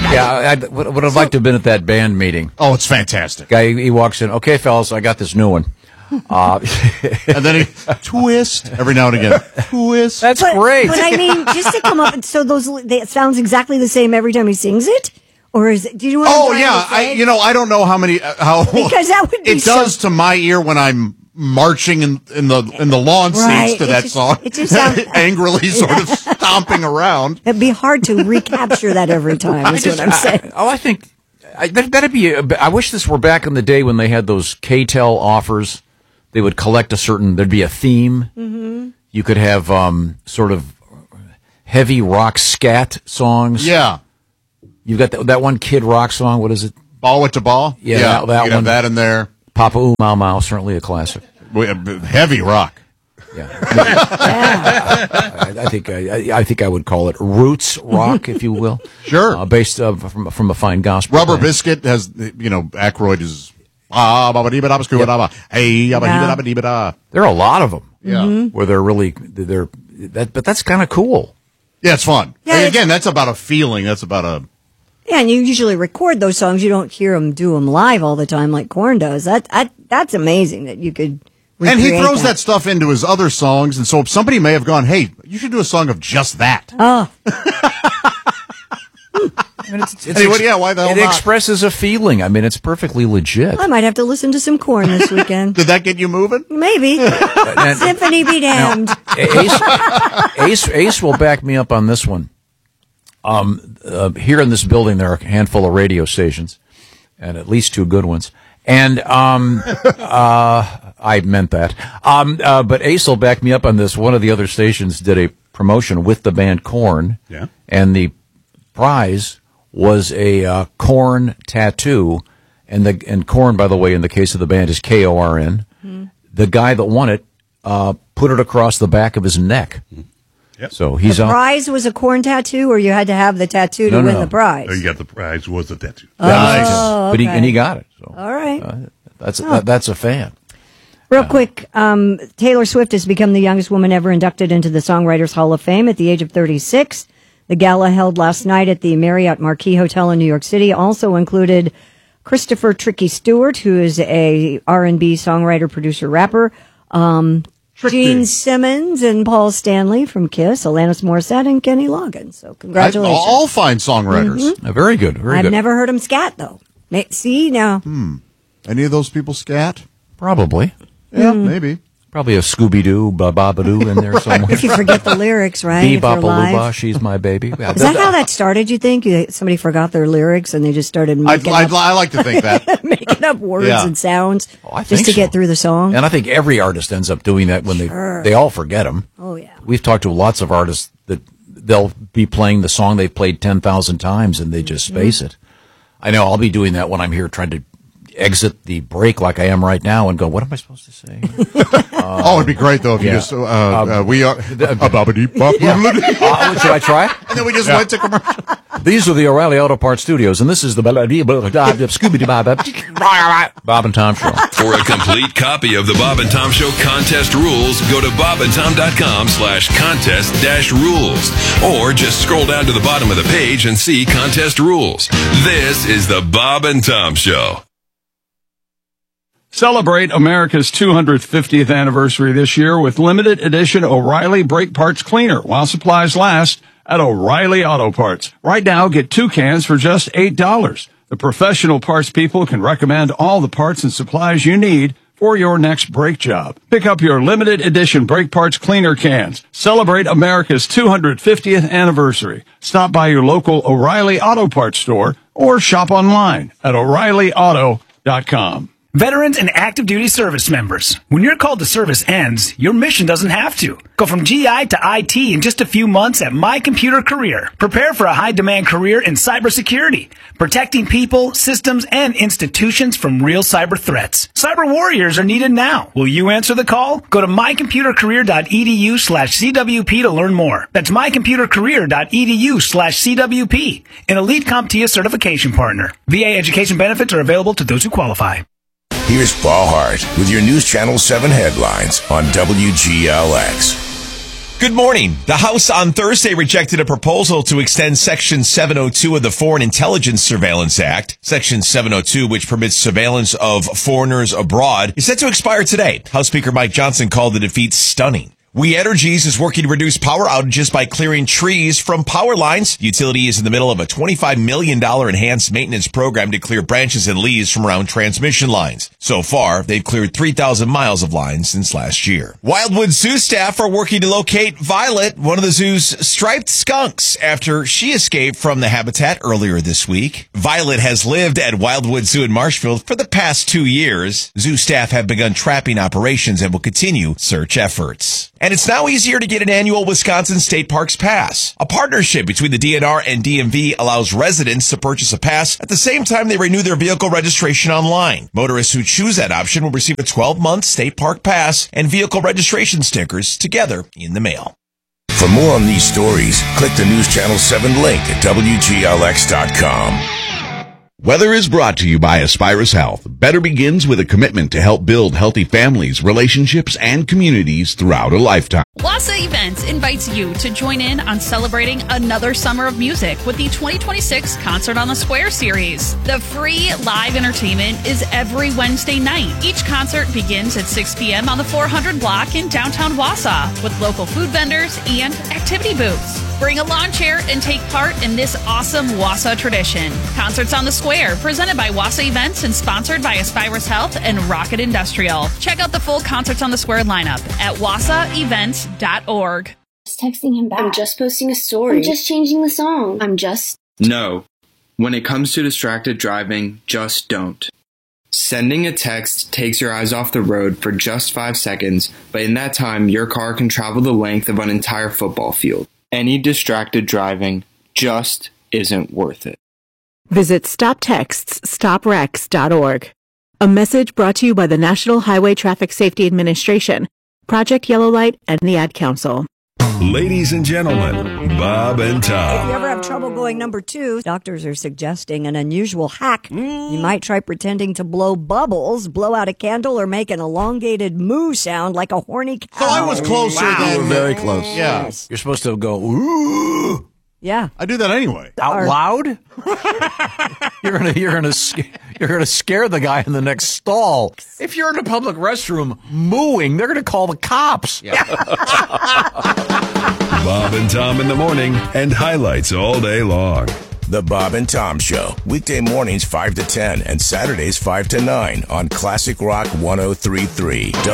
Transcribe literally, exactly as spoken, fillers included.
Yeah, I, I would, would have liked to have been at that band meeting. Oh, it's fantastic. Guy, he walks in. Okay, fellas, I got this new one. Uh, and then he twist every now and again. Twist. That's but, great. But I mean, just to come up, so those they, it sounds exactly the same every time he sings it, or is it? Do you know what Oh I'm yeah, I you know I don't know how many uh, how because that would be it does so, to my ear when I'm marching in in the in the lawn right. seats to it that just, song. It just sounds angrily sort of stomping around. It'd be hard to recapture that every time. Is just, what I'm saying. I, oh, I think I, that, that'd be. A, I wish this were back in the day when they had those K T E L offers. They would collect a certain. There'd be a theme. Mm-hmm. You could have um, sort of heavy rock scat songs. Yeah, you've got that, that one Kid Rock song. What is it? Ball with the ball. Yeah, yeah that, that you one. Have that in there. Papa Ooh Mau Mau, certainly a classic. Heavy rock. Yeah, I, I think I, I think I would call it roots rock, if you will. Sure, uh, based uh, from from a fine gospel. Rubber band. Biscuit has, you know, Aykroyd is. Ah, yep. Hey, yeah. There are a lot of them. Yeah, mm-hmm. where they're really they're that, but that's kind of cool. Yeah, it's fun. Yeah, and it's, again, that's about a feeling. That's about a. Yeah, and you usually record those songs. You don't hear them do them live all the time like Korn does. That, that that's amazing that you could. And he throws that. that stuff into his other songs, and so somebody may have gone, "Hey, you should do a song of just that." Oh. I mean, it's, it's anyway, ex- yeah, why the hell it not? expresses a feeling. I mean, it's perfectly legit. I might have to listen to some Korn this weekend. Did that get you moving? Maybe. And, Symphony be damned. Now, Ace, Ace, Ace will back me up on this one. Um, uh, here in this building, there are a handful of radio stations, and at least two good ones. And um, uh, I meant that. Um, uh, but Ace will back me up on this. One of the other stations did a promotion with the band Korn, yeah, and the prize was a uh, Korn tattoo, and the and Korn, by the way, in the case of the band, is K O R N. Mm-hmm. The guy that won it uh, put it across the back of his neck. Mm-hmm. Yep. So he's the on. prize was a Korn tattoo, or you had to have the tattoo to no, no, win no. the prize. Oh, you got the prize was the tattoo. Oh, nice. okay. But he and he got it. So all right, uh, that's oh. that, that's a fan. Real quick, um, Taylor Swift has become the youngest woman ever inducted into the Songwriters Hall of Fame at the age of thirty-six. The gala held last night at the Marriott Marquis Hotel in New York City also included Christopher Tricky Stewart, who is a R and B songwriter, producer, rapper, um, Gene Simmons and Paul Stanley from Kiss, Alanis Morissette, and Kenny Loggins. So congratulations. I, all fine songwriters. Mm-hmm. Uh, very good. Very I've good. never heard him scat, though. See, now. Hmm. Any of those people scat? Probably. Yeah, Mm. maybe. Probably a Scooby-Doo, Bababadoo in there somewhere. If you forget the lyrics, right? If you're live. Bee-bop-a-loo-ba, she's my baby. Yeah, Is that how that started, you think? You- Somebody forgot their lyrics and they just started I'd, making I'd, up, I like to think that. making up words Yeah. and sounds Oh, I just think to get so. through the song? And I think every artist ends up doing that when Sure. they they all forget them. Oh, yeah. We've talked to lots of artists that they'll be playing the song they've played ten thousand times and they just Mm-hmm. space it. I know I'll be doing that when I'm here trying to exit the break like I am right now and go, what am I supposed to say? uh, oh, it'd be great, though, if yeah. you just, uh, uh, we are, yeah. uh, Should I try? And then we just Yeah. went to commercial. These are the O'Reilly Auto Parts Studios, and this is the Bob and Tom Show. For a complete copy of the Bob and Tom Show contest rules, go to bob and tom dot com slash contest dash rules. Or just scroll down to the bottom of the page and see contest rules. This is the Bob and Tom Show. Celebrate America's two hundred fiftieth anniversary this year with limited edition O'Reilly Brake Parts Cleaner while supplies last at O'Reilly Auto Parts. Right now, get two cans for just eight dollars. The professional parts people can recommend all the parts and supplies you need for your next brake job. Pick up your limited edition Brake Parts Cleaner cans. Celebrate America's two hundred fiftieth anniversary. Stop by your local O'Reilly Auto Parts store or shop online at O'Reilly Auto dot com. Veterans and active duty service members. When your call to service ends, your mission doesn't have to. Go from G I to I T in just a few months at My Computer Career. Prepare for a high-demand career in cybersecurity, protecting people, systems, and institutions from real cyber threats. Cyber warriors are needed now. Will you answer the call? Go to my computer career dot e d u slash c w p to learn more. That's my computer career dot e d u slash c w p. An elite CompTIA certification partner. V A education benefits are available to those who qualify. Here's Paul Hart with your News Channel seven headlines on W G L X. Good morning. The House on Thursday rejected a proposal to extend Section seven oh two of the Foreign Intelligence Surveillance Act. Section seven oh two, which permits surveillance of foreigners abroad, is set to expire today. House Speaker Mike Johnson called the defeat stunning. We Energies is working to reduce power outages by clearing trees from power lines. The utility is in the middle of a twenty-five million dollars enhanced maintenance program to clear branches and leaves from around transmission lines. So far, they've cleared three thousand miles of lines since last year. Wildwood Zoo staff are working to locate Violet, one of the zoo's striped skunks, after she escaped from the habitat earlier this week. Violet has lived at Wildwood Zoo in Marshfield for the past two years. Zoo staff have begun trapping operations and will continue search efforts. And it's now easier to get an annual Wisconsin State Parks pass. A partnership between the D N R and D M V allows residents to purchase a pass at the same time they renew their vehicle registration online. Motorists who choose that option will receive a twelve-month state park pass and vehicle registration stickers together in the mail. For more on these stories, click the News Channel seven link at W G L X dot com. Weather is brought to you by Aspirus Health. Better begins with a commitment to help build healthy families, relationships, and communities throughout a lifetime. Wassa Events invites you to join in on celebrating another summer of music with the twenty twenty-six Concert on the Square series. The free live entertainment is every Wednesday night. Each concert begins at six p.m. on the four hundred block in downtown Wausau with local food vendors and activity booths. Bring a lawn chair and take part in this awesome Wausau tradition. Concerts on the Square, presented by Wassa Events and sponsored by Aspirus Health and Rocket Industrial. Check out the full Concerts on the Square lineup at wassa events dot org. Just texting him back. I'm just posting a story. I'm just changing the song. I'm just... No. When it comes to distracted driving, just don't. Sending a text takes your eyes off the road for just five seconds, but in that time, your car can travel the length of an entire football field. Any distracted driving just isn't worth it. Visit stop texts stop wrecks dot org. A message brought to you by the National Highway Traffic Safety Administration, Project Yellow Light, and the Ad Council. Ladies and gentlemen, Bob and If you Tom. ever have trouble going number two, doctors are suggesting an unusual hack. You might try pretending to blow bubbles, blow out a candle, or make an elongated moo sound like a horny cow. So I was closer You were than... very close. Yeah. You're supposed to go, ooh, Yeah. I do that anyway. out Or- loud. you're gonna, you're gonna, sc- you're gonna scare the guy in the next stall. If you're in a public restroom mooing, they're gonna call the cops. Bob and Tom in the morning and highlights all day long. The Bob and Tom Show, weekday mornings five to ten and Saturdays five to nine on Classic Rock one oh three point three.